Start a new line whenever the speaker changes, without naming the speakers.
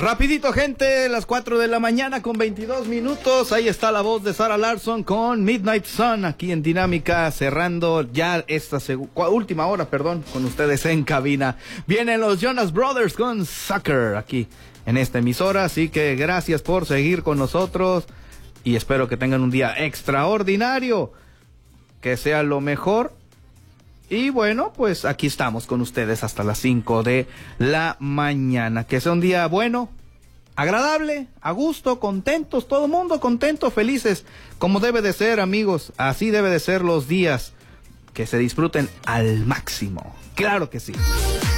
Rapidito, gente, las 4 de la mañana con 22 minutos. Ahí está la voz de Sarah Larsson con Midnight Sun aquí en Dinámica, cerrando ya esta última hora, con ustedes en cabina. Vienen los Jonas Brothers con Sucker aquí en esta emisora, así que gracias por seguir con nosotros y espero que tengan un día extraordinario, que sea lo mejor. Y bueno, pues aquí estamos con ustedes hasta las 5 de la mañana. Que sea un día bueno, agradable, a gusto, contentos, todo el mundo contento, felices, como debe de ser, amigos. Así debe de ser los días, que se disfruten al máximo. Claro que sí.